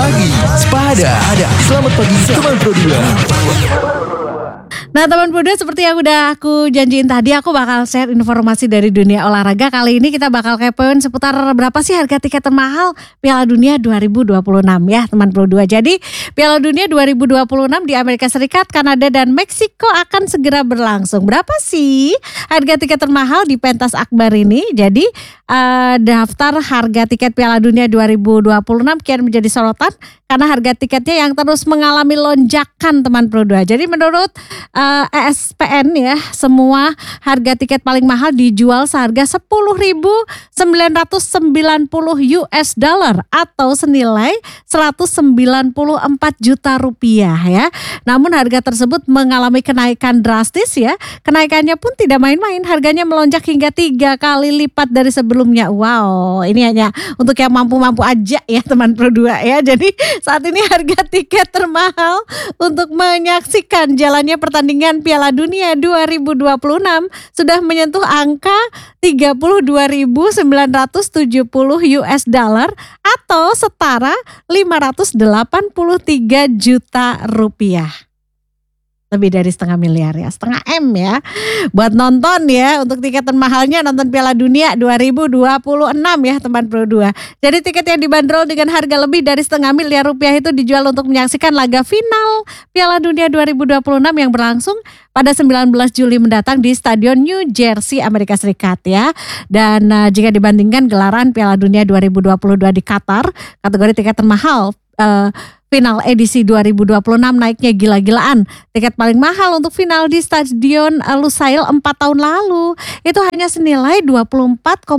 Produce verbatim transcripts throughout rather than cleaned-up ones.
pagi, Sepada. Selamat pagi, teman Pro dua. Nah teman Pro dua, seperti yang udah aku janjiin tadi, aku bakal share informasi dari dunia olahraga. Kali ini kita bakal kepoin seputar berapa sih harga tiket termahal Piala Dunia dua ribu dua puluh enam ya teman Pro dua. Jadi Piala Dunia dua ribu dua puluh enam di Amerika Serikat, Kanada, dan Meksiko akan segera berlangsung. Berapa sih harga tiket termahal di pentas akbar ini? Jadi uh, daftar harga tiket Piala Dunia dua ribu dua puluh enam kian menjadi sorotan karena harga tiketnya yang terus mengalami lonjakan teman Pro dua. Jadi menurut uh, E S P N ya, semua harga tiket paling mahal dijual seharga sepuluh ribu sembilan ratus sembilan puluh U S dollar atau senilai seratus sembilan puluh empat juta rupiah ya. Namun harga tersebut mengalami kenaikan drastis ya. Kenaikannya pun tidak main-main, harganya melonjak hingga tiga kali lipat dari sebelumnya. Wow, ini hanya untuk yang mampu-mampu aja ya teman Pro dua ya. Jadi saat ini harga tiket termahal untuk menyaksikan jalannya pertandingan Piala Dunia dua ribu dua puluh enam sudah menyentuh angka tiga puluh dua ribu sembilan ratus tujuh puluh U S dollar atau setara lima ratus delapan puluh tiga juta rupiah. Lebih dari setengah miliar ya, setengah M ya. Buat nonton ya, untuk tiket termahalnya nonton Piala Dunia dua ribu dua puluh enam ya teman Pro dua. Jadi tiket yang dibanderol dengan harga lebih dari setengah miliar rupiah itu dijual untuk menyaksikan laga final Piala Dunia dua ribu dua puluh enam yang berlangsung pada sembilan belas Juli mendatang di Stadion New Jersey, Amerika Serikat ya. Dan uh, jika dibandingkan gelaran Piala Dunia dua ribu dua puluh dua di Qatar, kategori tiket termahal uh, final edisi dua ribu dua puluh enam naiknya gila-gilaan. Tiket paling mahal untuk final di Stadion Lusail empat tahun lalu itu hanya senilai dua puluh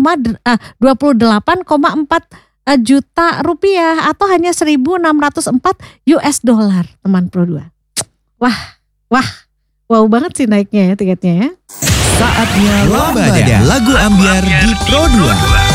delapan koma empat juta rupiah atau hanya seribu enam ratus empat U S dollar teman Pro dua. Wah, wah, wow banget sih naiknya ya tiketnya ya. Saatnya Lambada, lagu ambiar di Pro dua.